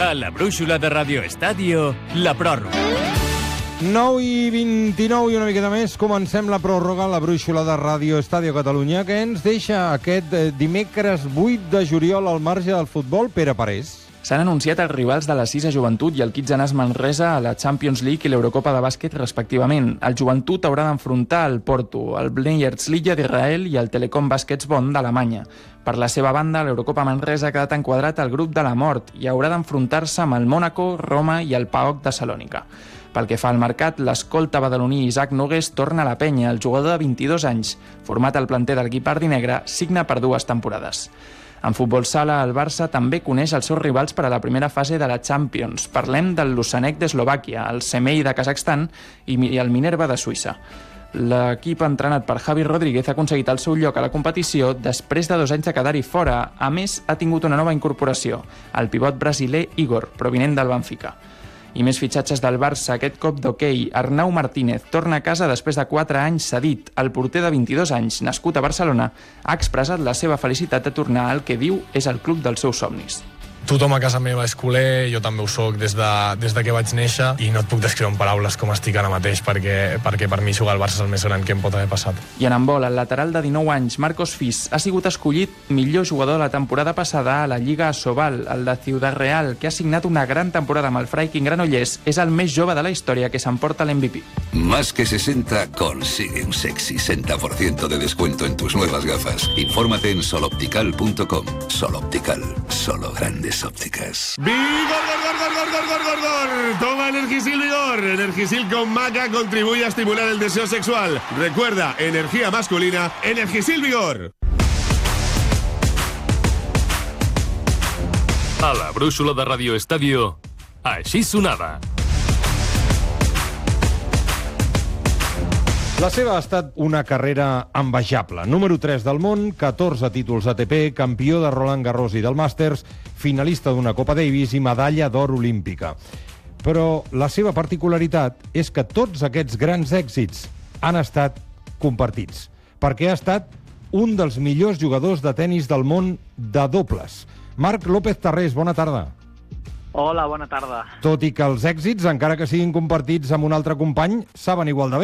A la brúixola de Radio Estadio, la pròrroga. 9:29 i una miqueta més, comencem la pròrroga a la brúixola de Radio Estadio Catalunya, que ens deixa aquest dimecres 8 de juliol al marge del futbol. Pere Parés. S'han anunciat els rivals de la Sisa Joventut i el Kitsanàs Manresa a la Champions League i l'Eurocopa de bàsquet, respectivament. El Joventut haurà d'enfrontar el Porto, el Blenheim Lilla d'Israel i el Telekom Basketball d'Alemanya. Per la seva banda, l'Eurocopa Manresa ha quedat enquadrat al grup de la mort i haurà d'enfrontar-se amb el Mònaco, Roma i el PAOK de Salònica. Pel que fa al mercat, l'escolta badaloní Isaac Nogués torna a la penya. El jugador de 22 anys, format al planter del l'equip verdinegre, signa per 2 temporades. En futbol sala, el Barça també coneix els seus rivals per a la primera fase de la Champions. Parlem del Lusanek d'Eslovàquia, el Semei de Kazakhstan i el Minerva de Suïssa. L'equip entrenat per Javi Rodríguez ha aconseguit el seu lloc a la competició després de 2 anys de quedar-hi fora. A més, ha tingut una nova incorporació, el pivot brasiler Igor, provinent del Benfica. I més fitxatges del Barça, aquest cop d'hoquei. Arnau Martínez torna a casa després de 4 anys cedit. El porter de 22 anys, nascut a Barcelona, ha expressat la seva felicitat de tornar al que diu és el club dels seus somnis. Tothom a casa meva és culer, jo també ho soc des de que vaig néixer i no et puc descriure en paraules com estic ara mateix perquè per mi jugar al Barça és el més gran que em pot haver passat. I en handbol, el lateral de 19 anys, Marcos Fis, ha sigut escollit millor jugador de la temporada passada a la Lliga Asobal. El de Ciudad Real, que ha signat una gran temporada amb el Freiking Granollers, és el més jove de la història que s'emporta l'MVP. Más que 60 consigue un sexy 60% de descuento en tus nuevas gafas. Infórmate en soloptical.com. Soloptical, solo grandes ópticas. ¡Vigor, gor! Toma Energisil Vigor. Energisil con maca contribuye a estimular el deseo sexual. Recuerda, energía masculina, Energisil Vigor. A la brúixola de Radio Estadio, així sonava. La seva ha estat una carrera envejable. Número 3 del món, 14 títols ATP, campió de Roland Garros i del Masters, finalista d'una Copa Davis i medalla d'or olímpica. Però la seva particularitat és que tots aquests grans èxits han estat compartits, perquè ha estat un dels millors jugadors de tennis del món de dobles. Marc López Tarrés, bona tarda. Hola, bona tarda. Tot i que els èxits, encara que siguin compartits amb un altre company, saben igual de bé.